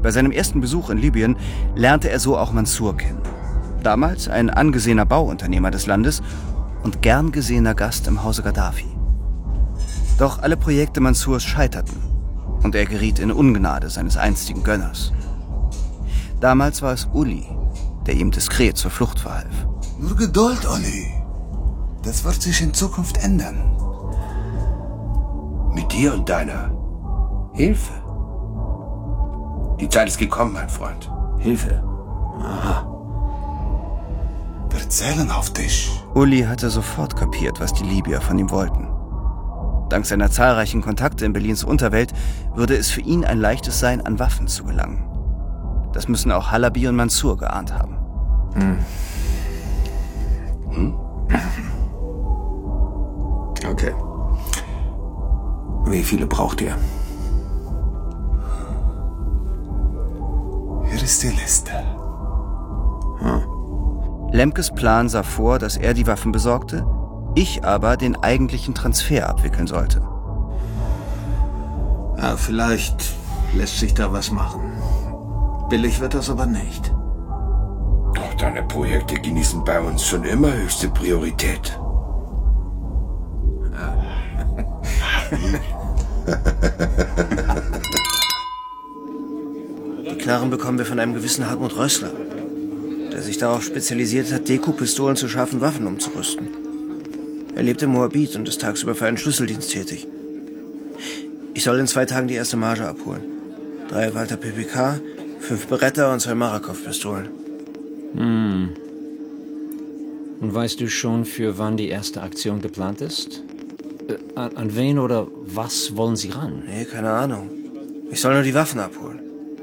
Bei seinem ersten Besuch in Libyen lernte er so auch Mansour kennen. Damals ein angesehener Bauunternehmer des Landes und gern gesehener Gast im Hause Gaddafi. Doch alle Projekte Mansours scheiterten und er geriet in Ungnade seines einstigen Gönners. Damals war es Uli, der ihm diskret zur Flucht verhalf. Nur Geduld, Uli. Das wird sich in Zukunft ändern. Mit dir und deiner Hilfe. Die Zeit ist gekommen, mein Freund. Hilfe. Aha. Wir zählen auf dich. Uli hatte sofort kapiert, was die Libyer von ihm wollten. Dank seiner zahlreichen Kontakte in Berlins Unterwelt würde es für ihn ein leichtes sein, an Waffen zu gelangen. Das müssen auch Halabi und Mansour geahnt haben. Okay. Wie viele braucht ihr? Hier ist die Liste. Lemkes Plan sah vor, dass er die Waffen besorgte, ich aber den eigentlichen Transfer abwickeln sollte. Ja, vielleicht lässt sich da was machen. Billig wird das aber nicht. Doch deine Projekte genießen bei uns schon immer höchste Priorität. Die Knarren bekommen wir von einem gewissen Hartmut Rössler, der sich darauf spezialisiert hat, Deku-Pistolen zu scharfen Waffen umzurüsten. Er lebt in Moabit und ist tagsüber für einen Schlüsseldienst tätig. Ich soll in 2 Tagen die erste Marge abholen. 3 Walter PPK, 5 Beretta und 2 Marakov-Pistolen. Und weißt du schon, für wann die erste Aktion geplant ist? An wen oder was wollen Sie ran? Nee, keine Ahnung. Ich soll nur die Waffen abholen.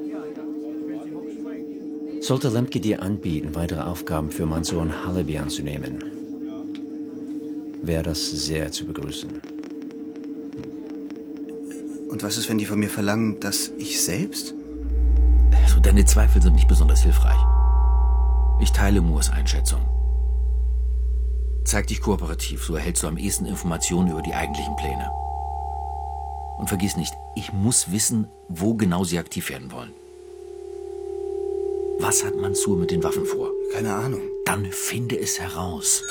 Sollte Lemke dir anbieten, weitere Aufgaben für Mansour und Halabi anzunehmen, wäre das sehr zu begrüßen. Und was ist, wenn die von mir verlangen, dass ich selbst? Also, deine Zweifel sind nicht besonders hilfreich. Ich teile Moores Einschätzung. Zeig dich kooperativ, so erhältst du am ehesten Informationen über die eigentlichen Pläne. Und vergiss nicht, ich muss wissen, wo genau sie aktiv werden wollen. Was hat Mansour mit den Waffen vor? Keine Ahnung. Dann finde es heraus.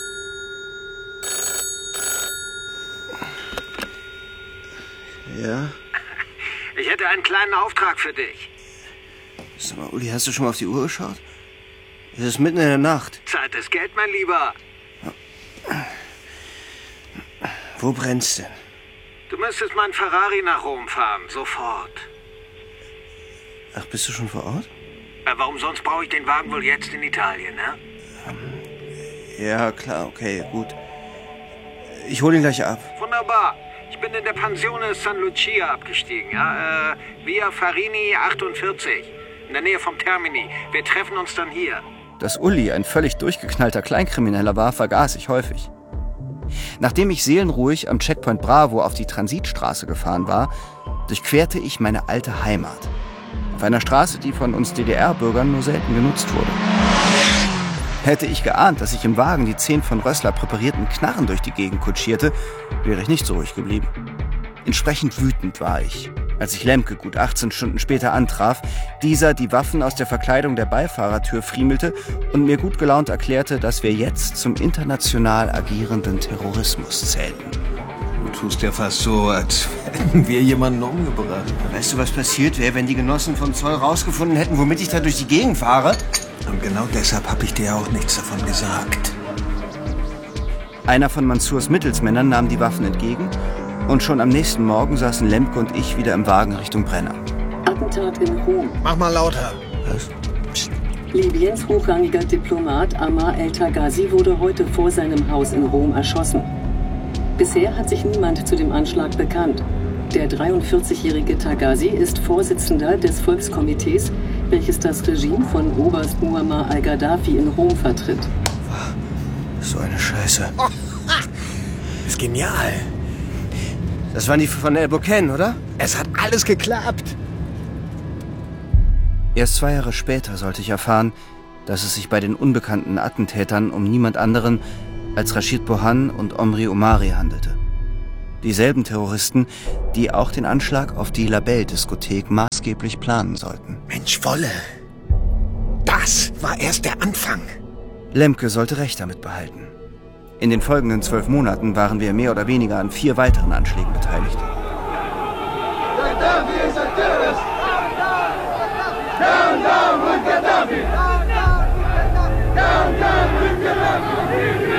Ja? Ich hätte einen kleinen Auftrag für dich. Sag mal, Uli, hast du schon mal auf die Uhr geschaut? Es ist mitten in der Nacht. Zeit ist Geld, mein Lieber. Wo brennt's denn? Du müsstest meinen Ferrari nach Rom fahren, sofort. Ach, bist du schon vor Ort? Warum sonst brauche ich den Wagen wohl jetzt in Italien, ne? Ja, klar, okay, gut. Ich hole ihn gleich ab. Wunderbar. Ich bin in der Pensione San Lucia abgestiegen, ja? Via Farini 48, in der Nähe vom Termini. Wir treffen uns dann hier. Dass Uli ein völlig durchgeknallter Kleinkrimineller war, vergaß ich häufig. Nachdem ich seelenruhig am Checkpoint Bravo auf die Transitstraße gefahren war, durchquerte ich meine alte Heimat. Auf einer Straße, die von uns DDR-Bürgern nur selten genutzt wurde. Hätte ich geahnt, dass ich im Wagen die 10 von Rössler präparierten Knarren durch die Gegend kutschierte, wäre ich nicht so ruhig geblieben. Entsprechend wütend war ich, als ich Lemke gut 18 Stunden später antraf, dieser die Waffen aus der Verkleidung der Beifahrertür friemelte und mir gut gelaunt erklärte, dass wir jetzt zum international agierenden Terrorismus zählten. Du tust ja fast so, als hätten wir jemanden umgebracht. Weißt du, was passiert wäre, wenn die Genossen vom Zoll rausgefunden hätten, womit ich da durch die Gegend fahre? Und genau deshalb habe ich dir auch nichts davon gesagt. Einer von Mansours Mittelsmännern nahm die Waffen entgegen und schon am nächsten Morgen saßen Lemke und ich wieder im Wagen Richtung Brenner. Attentat in Rom. Mach mal lauter. Was? Psst. Libyens hochrangiger Diplomat Ammar el-Taghazi wurde heute vor seinem Haus in Rom erschossen. Bisher hat sich niemand zu dem Anschlag bekannt. Der 43-jährige Taghazi ist Vorsitzender des Volkskomitees, welches das Regime von Oberst Muammar al-Gaddafi in Rom vertritt. So eine Scheiße. Ist genial. Das waren die von El Boken, oder? Es hat alles geklappt. Erst 2 Jahre später sollte ich erfahren, dass es sich bei den unbekannten Attentätern um niemand anderen als Rashid Bohan und Omri Omari handelte. Dieselben Terroristen, die auch den Anschlag auf die Labelle-Diskothek maßgeblich planen sollten. Mensch, Wolle. Das war erst der Anfang. Lemke sollte Recht damit behalten. In den folgenden 12 Monaten waren wir mehr oder weniger an 4 weiteren Anschlägen beteiligt. Gaddafi is a terrorist! Down, down with Gaddafi! Down, down with Gaddafi!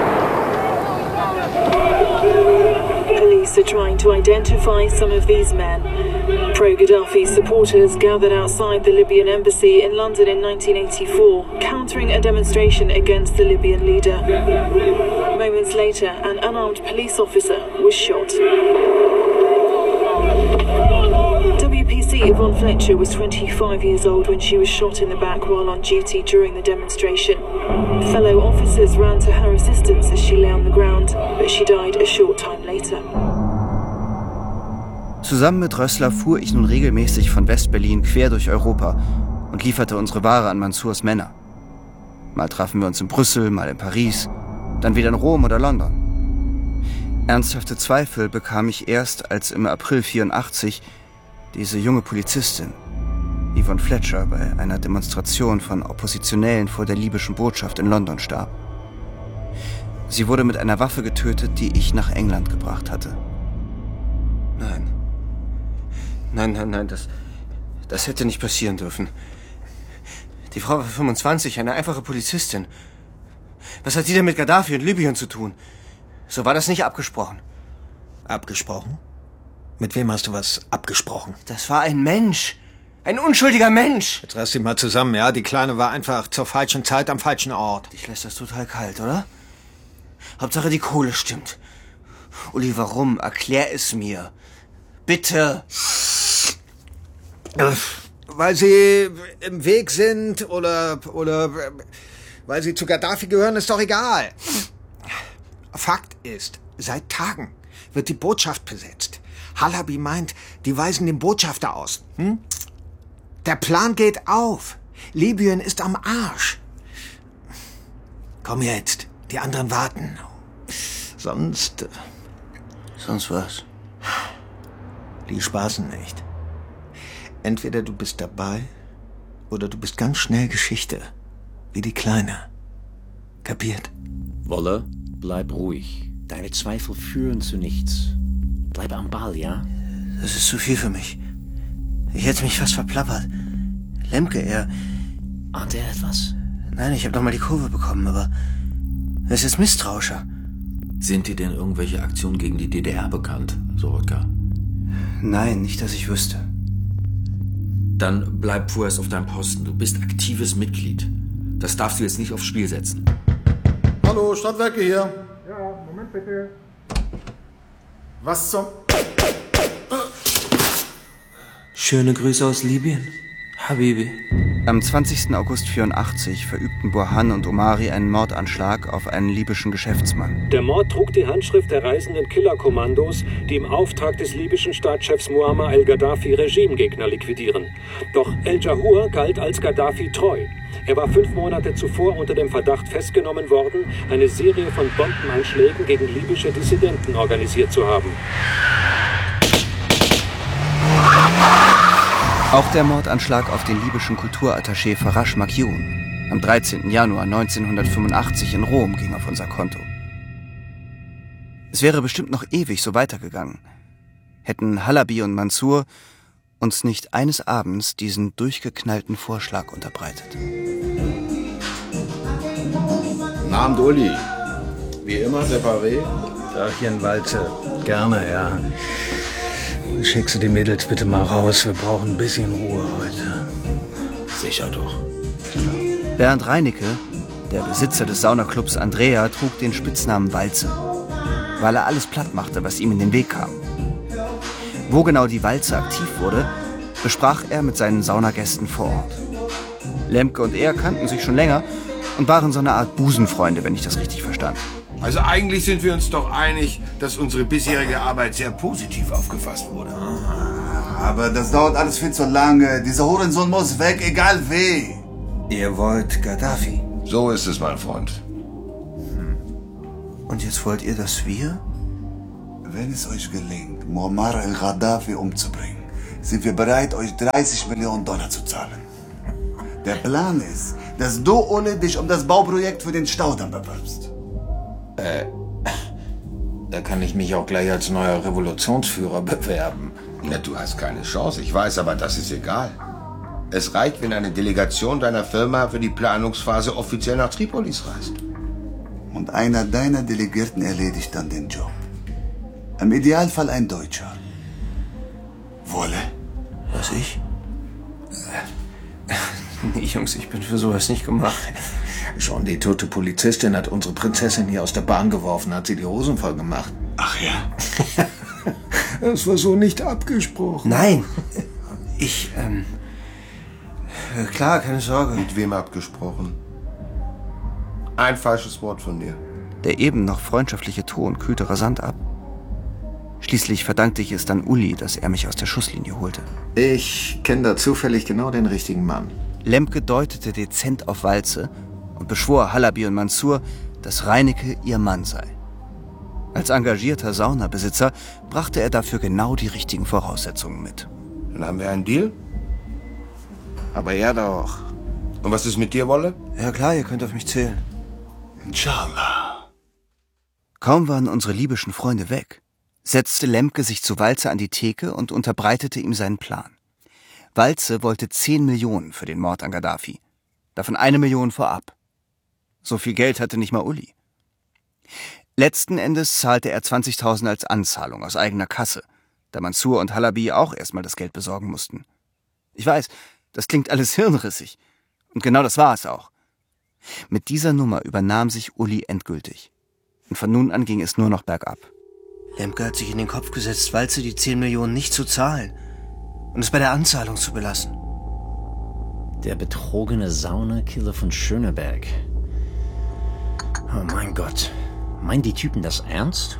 Police are trying to identify some of these men. Pro-Gaddafi supporters gathered outside the Libyan embassy in London in 1984, countering a demonstration against the Libyan leader. Moments later, an unarmed police officer was shot. WPC Yvonne Fletcher was 25 years old when she was shot in the back while on duty during the demonstration. Fellow officers ran to her assistance as she lay on the ground, but she died a short time later. Zusammen mit Rössler fuhr ich nun regelmäßig von West-Berlin quer durch Europa und lieferte unsere Ware an Mansours Männer. Mal trafen wir uns in Brüssel, mal in Paris, dann wieder in Rom oder London. Ernsthafte Zweifel bekam ich erst, als im April 1984 diese junge Polizistin, Yvonne Fletcher, bei einer Demonstration von Oppositionellen vor der libyschen Botschaft in London starb. Sie wurde mit einer Waffe getötet, die ich nach England gebracht hatte. Nein, das hätte nicht passieren dürfen. Die Frau war 25, eine einfache Polizistin. Was hat die denn mit Gaddafi und Libyen zu tun? So war das nicht abgesprochen. Abgesprochen? Mit wem hast du was abgesprochen? Das war ein Mensch. Ein unschuldiger Mensch. Jetzt reiß dich mal zusammen, ja? Die Kleine war einfach zur falschen Zeit am falschen Ort. Dich lässt das total kalt, oder? Hauptsache die Kohle stimmt. Uli, warum? Erklär es mir. Bitte. Weil sie im Weg sind oder weil sie zu Gaddafi gehören, ist doch egal. Fakt ist, seit Tagen wird die Botschaft besetzt. Halabi meint, die weisen den Botschafter aus. Der Plan geht auf. Libyen ist am Arsch. Komm jetzt, die anderen warten. Sonst was? Die spaßen nicht. Entweder du bist dabei oder du bist ganz schnell Geschichte. Wie die Kleine. Kapiert? Wolle, bleib ruhig. Deine Zweifel führen zu nichts. Bleib am Ball, ja? Das ist zu viel für mich. Ich hätte mich fast verplappert. Lemke, er... Ahnt er etwas? Nein, ich habe noch mal die Kurve bekommen, aber... Er ist jetzt misstrauischer. Sind dir denn irgendwelche Aktionen gegen die DDR bekannt, Soroka? Nein, nicht, dass ich wüsste. Dann bleib vorerst auf deinem Posten. Du bist aktives Mitglied. Das darfst du jetzt nicht aufs Spiel setzen. Hallo, Stadtwerke hier. Ja, Moment bitte. Was zum... Schöne Grüße aus Libyen, Habibi. Am 20. August 1984 verübten Burhan und Omari einen Mordanschlag auf einen libyschen Geschäftsmann. Der Mord trug die Handschrift der reisenden Killerkommandos, die im Auftrag des libyschen Staatschefs Muammar el-Gaddafi Regimegegner liquidieren. Doch El-Jahur galt als Gaddafi treu. Er war 5 Monate zuvor unter dem Verdacht festgenommen worden, eine Serie von Bombenanschlägen gegen libysche Dissidenten organisiert zu haben. Auch der Mordanschlag auf den libyschen Kulturattaché Farash Makyun am 13. Januar 1985 in Rom ging auf unser Konto. Es wäre bestimmt noch ewig so weitergegangen, hätten Halabi und Mansour uns nicht eines Abends diesen durchgeknallten Vorschlag unterbreitet. Guten Abend, Uli. Wie immer, separé? Tagchen, Walze. Gerne, ja. Schickst du die Mädels bitte mal raus. Wir brauchen ein bisschen Ruhe heute. Sicher doch. Bernd Reinicke, der Besitzer des Saunaclubs Andrea, trug den Spitznamen Walze, weil er alles platt machte, was ihm in den Weg kam. Wo genau die Walze aktiv wurde, besprach er mit seinen Saunagästen vor Ort. Lemke und er kannten sich schon länger und waren so eine Art Busenfreunde, wenn ich das richtig verstand. Also eigentlich sind wir uns doch einig, dass unsere bisherige Arbeit sehr positiv aufgefasst wurde. Aber das dauert alles viel zu lange. Dieser Hurensohn muss weg, egal wie. Ihr wollt Gaddafi? So ist es, mein Freund. Und jetzt wollt ihr, dass wir? Wenn es euch gelingt, Muammar al-Gaddafi umzubringen, sind wir bereit, euch 30 Millionen Dollar zu zahlen. Der Plan ist, dass du, Uli, dich um das Bauprojekt für den Staudamm bewirbst. Da kann ich mich auch gleich als neuer Revolutionsführer bewerben. Na, du hast keine Chance. Ich weiß, aber das ist egal. Es reicht, wenn eine Delegation deiner Firma für die Planungsphase offiziell nach Tripolis reist. Und einer deiner Delegierten erledigt dann den Job. Im Idealfall ein Deutscher. Wolle? Was, ich? Nee, Jungs, ich bin für sowas nicht gemacht. Schon die tote Polizistin hat unsere Prinzessin hier aus der Bahn geworfen, hat sie die Hosen voll gemacht. Ach ja? Das war so nicht abgesprochen. Nein! Klar, keine Sorge. Mit wem abgesprochen? Ein falsches Wort von dir. Der eben noch freundschaftliche Ton kühlte rasant ab. Schließlich verdankte ich es dann Uli, dass er mich aus der Schusslinie holte. Ich kenne da zufällig genau den richtigen Mann. Lemke deutete dezent auf Walze und beschwor Halabi und Mansur, dass Reinecke ihr Mann sei. Als engagierter Saunabesitzer brachte er dafür genau die richtigen Voraussetzungen mit. Dann haben wir einen Deal? Aber ja doch. Und was ist mit dir, Wolle? Ja klar, ihr könnt auf mich zählen. Inshallah. Kaum waren unsere libyschen Freunde weg, setzte Lemke sich zu Walze an die Theke und unterbreitete ihm seinen Plan. Walze wollte 10 Millionen für den Mord an Gaddafi, davon 1 Million vorab. So viel Geld hatte nicht mal Uli. Letzten Endes zahlte er 20.000 als Anzahlung aus eigener Kasse, da Mansur und Halabi auch erstmal das Geld besorgen mussten. Ich weiß, das klingt alles hirnrissig. Und genau das war es auch. Mit dieser Nummer übernahm sich Uli endgültig. Und von nun an ging es nur noch bergab. Lemke hat sich in den Kopf gesetzt, Walze die 10 Millionen nicht zu zahlen und es bei der Anzahlung zu belassen. Der betrogene Saunakiller von Schöneberg. Oh mein Gott. Meinen die Typen das ernst?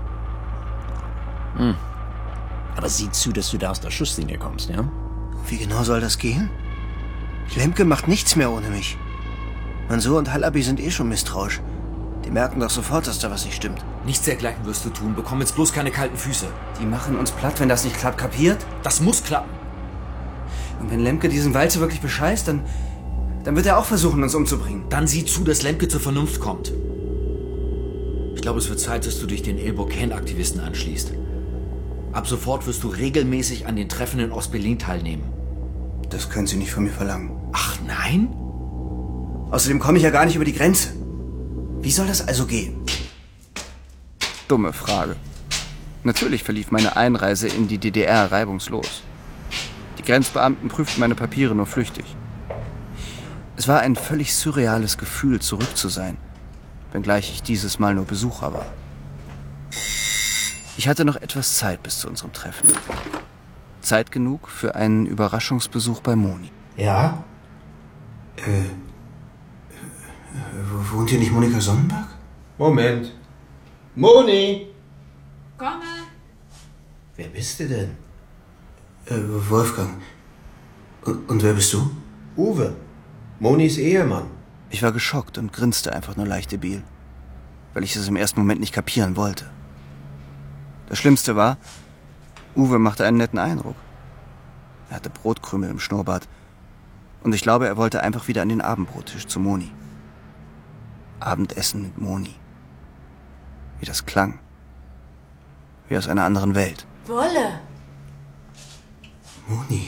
Aber sieh zu, dass du da aus der Schusslinie kommst, ja? Wie genau soll das gehen? Lemke macht nichts mehr ohne mich. Mansur und Halabi sind schon misstrauisch. Die merken doch sofort, dass da was nicht stimmt. Nichts dergleichen wirst du tun. Bekomm jetzt bloß keine kalten Füße. Die machen uns platt, wenn das nicht klappt, kapiert? Das muss klappen. Und wenn Lemke diesen Walze wirklich bescheißt, dann wird er auch versuchen, uns umzubringen. Dann sieh zu, dass Lemke zur Vernunft kommt. Ich glaube, es wird Zeit, dass du dich den El Bocan-Aktivisten anschließt. Ab sofort wirst du regelmäßig an den Treffen in Ostberlin teilnehmen. Das können Sie nicht von mir verlangen. Ach nein? Außerdem komme ich ja gar nicht über die Grenze. Wie soll das also gehen? Dumme Frage. Natürlich verlief meine Einreise in die DDR reibungslos. Die Grenzbeamten prüften meine Papiere nur flüchtig. Es war ein völlig surreales Gefühl, zurück zu sein, wenngleich ich dieses Mal nur Besucher war. Ich hatte noch etwas Zeit bis zu unserem Treffen. Zeit genug für einen Überraschungsbesuch bei Moni. Ja? Wohnt hier nicht Monika Sonnenberg? Moment. Moni! Komme! Wer bist du denn? Wolfgang. Und wer bist du? Uwe. Monis Ehemann. Ich war geschockt und grinste einfach nur leicht debil, weil ich es im ersten Moment nicht kapieren wollte. Das Schlimmste war, Uwe machte einen netten Eindruck. Er hatte Brotkrümel im Schnurrbart und ich glaube, er wollte einfach wieder an den Abendbrottisch zu Moni. Abendessen mit Moni. Wie das klang. Wie aus einer anderen Welt. Wolle! Moni.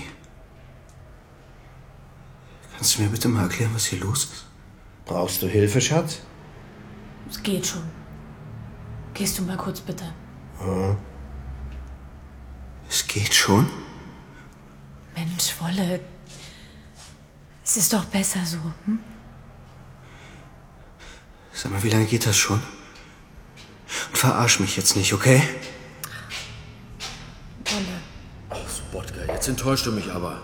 Kannst du mir bitte mal erklären, was hier los ist? Brauchst du Hilfe, Schatz? Es geht schon. Gehst du mal kurz bitte? Es geht schon? Mensch, Wolle. Es ist doch besser so, hm? Sag mal, wie lange geht das schon? Und verarsch mich jetzt nicht, okay? Wolle. Ach, Sobotka, jetzt enttäuscht du mich aber.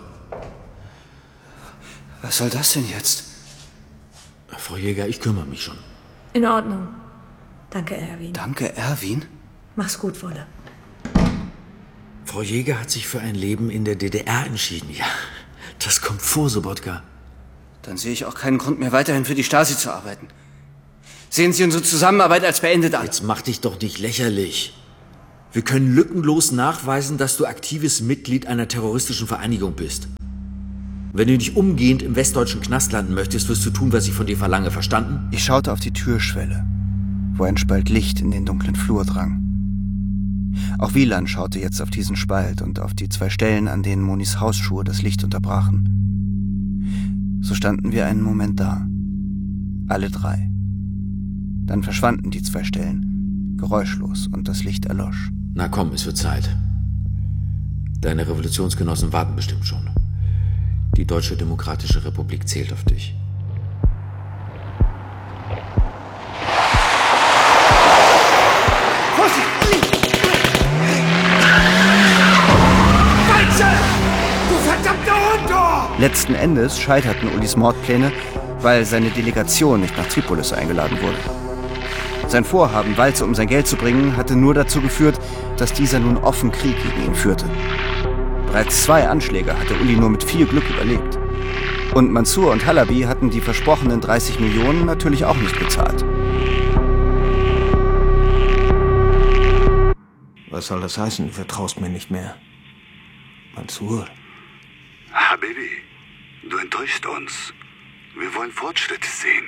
Was soll das denn jetzt? Frau Jäger, ich kümmere mich schon. In Ordnung. Danke, Erwin. Danke, Erwin? Mach's gut, Wolle. Frau Jäger hat sich für ein Leben in der DDR entschieden. Ja, das kommt vor, Sobotka. Dann sehe ich auch keinen Grund mehr, weiterhin für die Stasi zu arbeiten. Sehen Sie unsere Zusammenarbeit als beendet an. Jetzt mach dich doch nicht lächerlich. Wir können lückenlos nachweisen, dass du aktives Mitglied einer terroristischen Vereinigung bist. Wenn du nicht umgehend im westdeutschen Knast landen möchtest, wirst du tun, was ich von dir verlange. Verstanden? Ich schaute auf die Türschwelle, wo ein Spalt Licht in den dunklen Flur drang. Auch Wieland schaute jetzt auf diesen Spalt und auf die 2 Stellen, an denen Monis Hausschuhe das Licht unterbrachen. So standen wir einen Moment da. Alle 3. Dann verschwanden die 2 Stellen, geräuschlos, und das Licht erlosch. Na komm, es wird Zeit. Deine Revolutionsgenossen warten bestimmt schon. Die Deutsche Demokratische Republik zählt auf dich. Vorsicht, Uli! Walze! Du verdammter Hund! Letzten Endes scheiterten Ulis Mordpläne, weil seine Delegation nicht nach Tripolis eingeladen wurde. Sein Vorhaben, Walze um sein Geld zu bringen, hatte nur dazu geführt, dass dieser nun offen Krieg gegen ihn führte. Bereits 2 Anschläge hatte Uli nur mit viel Glück überlebt. Und Mansour und Halabi hatten die versprochenen 30 Millionen natürlich auch nicht bezahlt. Was soll das heißen? Du vertraust mir nicht mehr. Mansour. Habibi, du enttäuscht uns. Wir wollen Fortschritte sehen.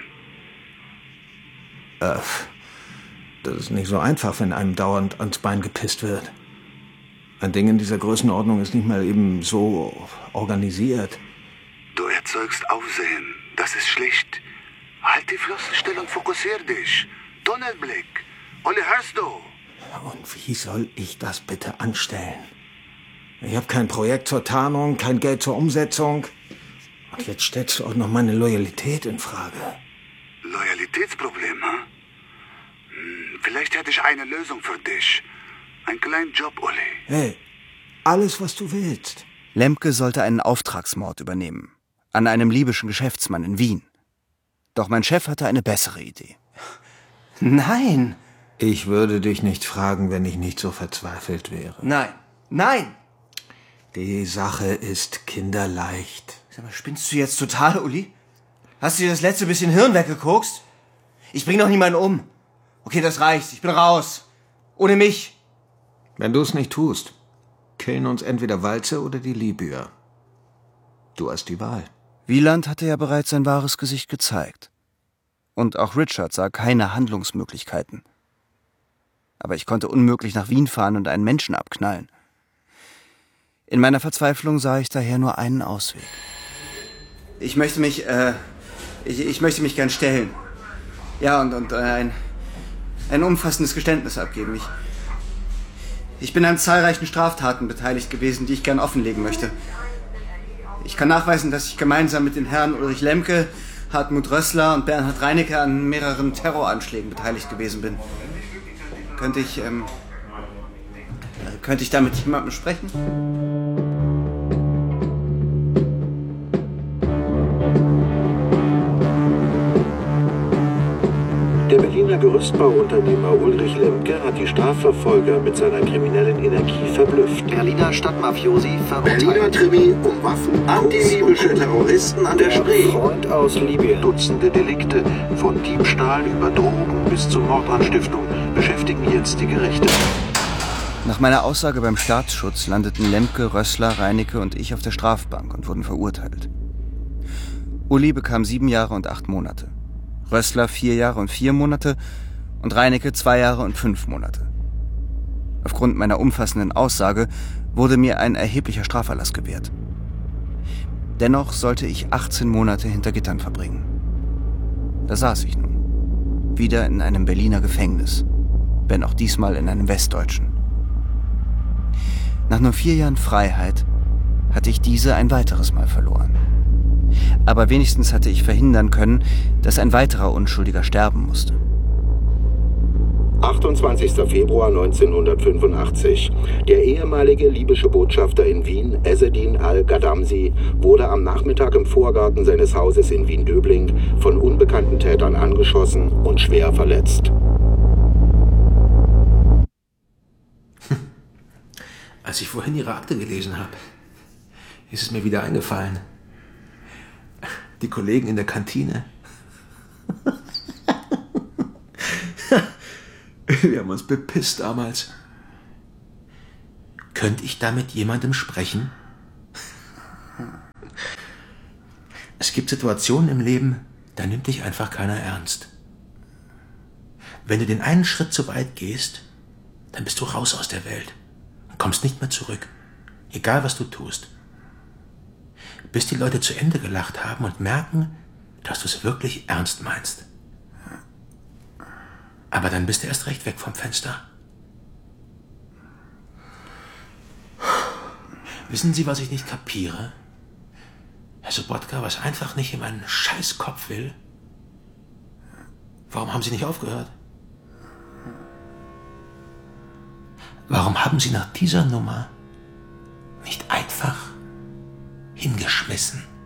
Das ist nicht so einfach, wenn einem dauernd ans Bein gepisst wird. Ein Ding in dieser Größenordnung ist nicht mal eben so organisiert. Du erzeugst Aufsehen. Das ist schlecht. Halt die Flossen still und fokussier dich. Tunnelblick. Olli, hörst du? Und wie soll ich das bitte anstellen? Ich habe kein Projekt zur Tarnung, kein Geld zur Umsetzung. Und jetzt stellst du auch noch meine Loyalität in Frage. Loyalitätsproblem, hm? Vielleicht hätte ich eine Lösung für dich. Einen kleinen Job, Uli. Hey, alles, was du willst. Lemke sollte einen Auftragsmord übernehmen. An einem libyschen Geschäftsmann in Wien. Doch mein Chef hatte eine bessere Idee. Nein! Ich würde dich nicht fragen, wenn ich nicht so verzweifelt wäre. Nein! Nein! Die Sache ist kinderleicht. Sag mal, spinnst du jetzt total, Uli? Hast du dir das letzte bisschen Hirn weggeguckst? Ich bring doch niemanden um. Okay, das reicht. Ich bin raus. Ohne mich. Wenn du es nicht tust, killen uns entweder Walze oder die Libyer. Du hast die Wahl. Wieland hatte ja bereits sein wahres Gesicht gezeigt. Und auch Richard sah keine Handlungsmöglichkeiten. Aber ich konnte unmöglich nach Wien fahren und einen Menschen abknallen. In meiner Verzweiflung sah ich daher nur einen Ausweg. Ich möchte mich gern stellen. Ja, und ein umfassendes Geständnis abgeben. Ich bin an zahlreichen Straftaten beteiligt gewesen, die ich gern offenlegen möchte. Ich kann nachweisen, dass ich gemeinsam mit den Herren Ulrich Lemke, Hartmut Rössler und Bernhard Reinecke an mehreren Terroranschlägen beteiligt gewesen bin. Könnte ich da mit jemandem sprechen? Der Berliner Gerüstbauunternehmer Ulrich Lemke hat die Strafverfolger mit seiner kriminellen Energie verblüfft. Berliner Stadtmafiosi verurteilt. Berliner Krimi um Waffen, antilibysche Terroristen an der Spree. Freund aus Libyen. Dutzende Delikte, von Diebstahl über Drogen bis zu Mordanstiftung, beschäftigen jetzt die Gerichte. Nach meiner Aussage beim Staatsschutz landeten Lemke, Rössler, Reinecke und ich auf der Strafbank und wurden verurteilt. Uli bekam 7 Jahre und 8 Monate. Rössler 4 Jahre und 4 Monate und Reinecke 2 Jahre und 5 Monate. Aufgrund meiner umfassenden Aussage wurde mir ein erheblicher Straferlass gewährt. Dennoch sollte ich 18 Monate hinter Gittern verbringen. Da saß ich nun, wieder in einem Berliner Gefängnis, wenn auch diesmal in einem westdeutschen. Nach nur 4 Jahren Freiheit hatte ich diese ein weiteres Mal verloren. Aber wenigstens hatte ich verhindern können, dass ein weiterer Unschuldiger sterben musste. 28. Februar 1985. Der ehemalige libysche Botschafter in Wien, Ezzedine al-Gadamsi, wurde am Nachmittag im Vorgarten seines Hauses in Wien-Döbling von unbekannten Tätern angeschossen und schwer verletzt. Als ich vorhin Ihre Akte gelesen habe, ist es mir wieder eingefallen. Die Kollegen in der Kantine. Wir haben uns bepisst damals. Könnte ich da mit jemandem sprechen? Es gibt Situationen im Leben, da nimmt dich einfach keiner ernst. Wenn du den einen Schritt zu weit gehst, dann bist du raus aus der Welt und kommst nicht mehr zurück, egal was du tust. Bis die Leute zu Ende gelacht haben und merken, dass du es wirklich ernst meinst. Aber dann bist du erst recht weg vom Fenster. Wissen Sie, was ich nicht kapiere? Herr Sobotka, was einfach nicht in meinen Scheißkopf will? Warum haben Sie nicht aufgehört? Warum haben Sie nach dieser Nummer nicht einfach hingeschmissen?